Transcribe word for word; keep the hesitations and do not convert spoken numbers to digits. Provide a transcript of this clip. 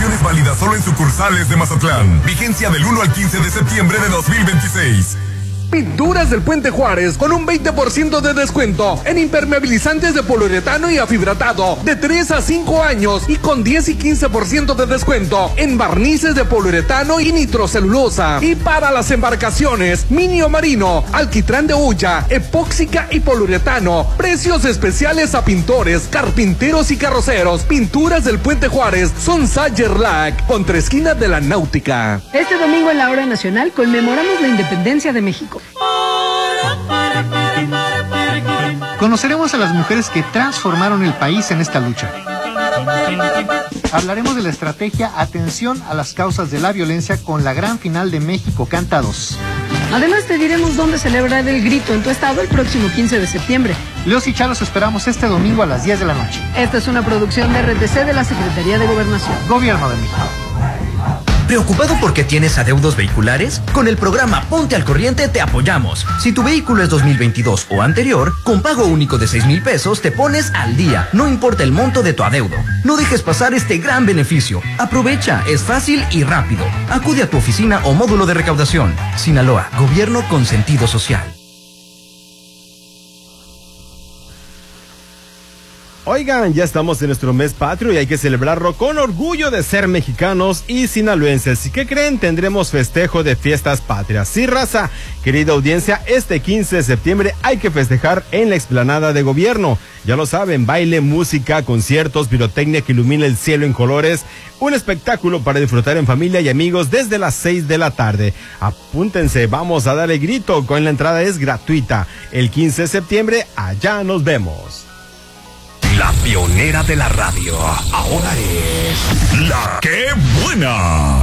Promociones válidas solo en sucursales de Mazatlán. Vigencia del uno al quince de septiembre de dos mil veintiséis. Pinturas del Puente Juárez con un veinte por ciento de descuento en impermeabilizantes de poliuretano y afibratado de tres a cinco años y con diez y quince por ciento de descuento en barnices de poliuretano y nitrocelulosa. Y para las embarcaciones, Minio Marino, alquitrán de hulla, epóxica y poliuretano. Precios especiales a pintores, carpinteros y carroceros. Pinturas del Puente Juárez son Sayerlac, contra esquina de la Náutica. Este domingo en la hora nacional conmemoramos la independencia de México. Conoceremos a las mujeres que transformaron el país en esta lucha. Hablaremos de la estrategia Atención a las causas de la violencia con la gran final de México Canta dos. Además te diremos dónde celebrar el grito en tu estado el próximo quince de septiembre. Leos y Chalos esperamos este domingo a las diez de la noche. Esta es una producción de R T C de la Secretaría de Gobernación. Gobierno de México. ¿Preocupado porque tienes adeudos vehiculares? Con el programa Ponte al Corriente te apoyamos. Si tu vehículo es dos mil veintidós o anterior, con pago único de seis mil pesos te pones al día, no importa el monto de tu adeudo. No dejes pasar este gran beneficio. Aprovecha, es fácil y rápido. Acude a tu oficina o módulo de recaudación. Sinaloa, gobierno con sentido social. Oigan, ya estamos en nuestro mes patrio y hay que celebrarlo con orgullo de ser mexicanos y sinaloenses. ¿Y qué creen? Tendremos festejo de fiestas patrias. Sí, raza, querida audiencia, este quince de septiembre hay que festejar en la explanada de gobierno. Ya lo saben, baile, música, conciertos, pirotecnia que ilumina el cielo en colores. Un espectáculo para disfrutar en familia y amigos desde las seis de la tarde. Apúntense, vamos a dar el grito, con la entrada es gratuita. El quince de septiembre, allá nos vemos. La pionera de la radio, ahora es La Qué Buena.